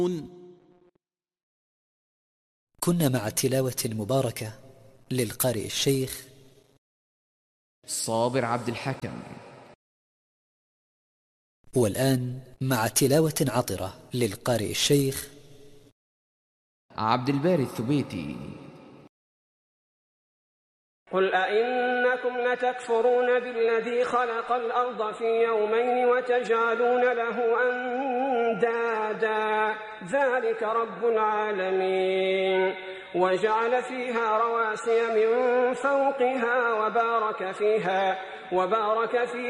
كنا مع التلاوة المباركة للقارئ الشيخ صابر عبد الحكم. والآن مع تلاوة عطرة للقارئ الشيخ عبد الباري الثبيتي. قل أئنكم لتكفرون بالذي خلق الأرض في يومين وتجعلون له أندادا ذلك رب العالمين. وجعل فيها رواسي من فوقها وبارك فيها